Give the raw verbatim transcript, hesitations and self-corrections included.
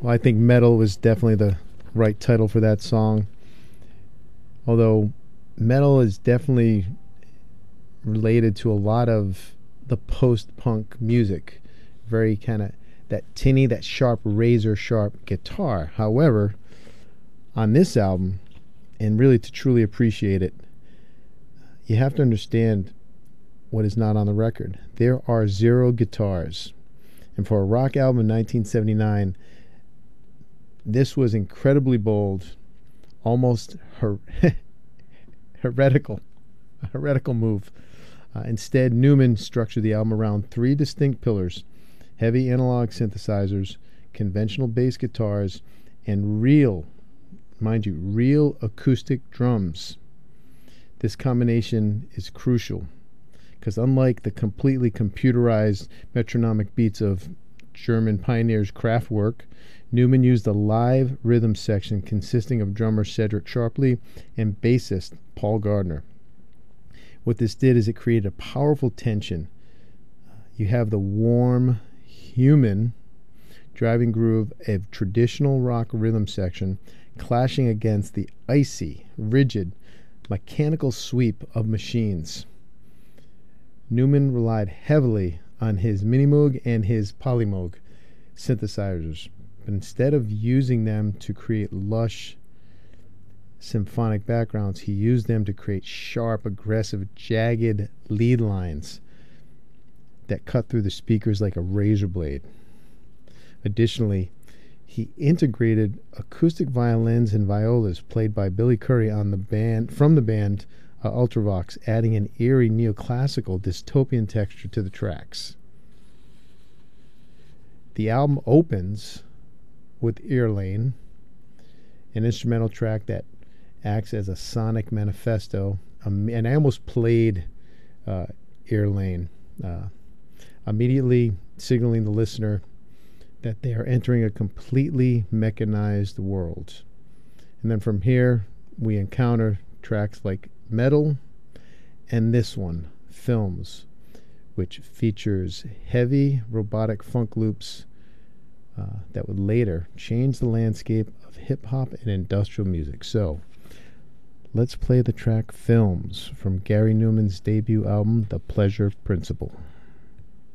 Well, I think Metal was definitely the right title for that song. Although metal is definitely related to a lot of the post-punk music. Very kind of that tinny, that sharp, razor-sharp guitar. However, on this album, and really to truly appreciate it, you have to understand what is not on the record. There are zero guitars. And for a rock album in nineteen seventy-nine, this was incredibly bold, almost her- heretical, a heretical move. Uh, instead, Newman structured the album around three distinct pillars: heavy analog synthesizers, conventional bass guitars, and real, mind you, real acoustic drums. This combination is crucial because unlike the completely computerized metronomic beats of German pioneers Kraftwerk, Newman used a live rhythm section consisting of drummer Cedric Sharpley and bassist Paul Gardner. What this did is it created a powerful tension. You have the warm, human driving groove of traditional rock rhythm section clashing against the icy, rigid, mechanical sweep of machines. Newman relied heavily on his Minimoog and his Polymoog synthesizers, but instead of using them to create lush symphonic backgrounds, he used them to create sharp, aggressive, jagged lead lines that cut through the speakers like a razor blade. Additionally, he integrated acoustic violins and violas played by Billy Currie on the band from the band uh, Ultravox, adding an eerie neoclassical dystopian texture to the tracks. The album opens with Ear Lane, an instrumental track that acts as a sonic manifesto, um, and I almost played uh, Ear Lane, uh, immediately signaling the listener that they are entering a completely mechanized world. And then from here, we encounter tracks like Metal and this one, Films, which features heavy robotic funk loops uh, that would later change the landscape of hip-hop and industrial music. So, let's play the track Films from Gary Numan's debut album, The Pleasure Principle.